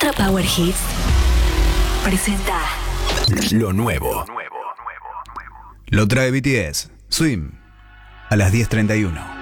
Extra Power Hits presenta lo nuevo. Lo trae BTS, Swim, a las 10:31.